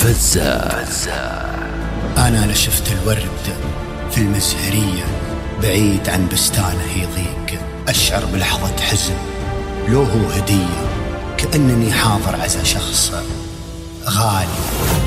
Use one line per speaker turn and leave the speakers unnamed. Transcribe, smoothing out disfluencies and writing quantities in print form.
غزة.
أنا لشفت الورد في المزهرية بعيد عن بستانه يضيق، أشعر بلحظة حزن لو هو هدية، كأنني حاضر عزا شخص غالي.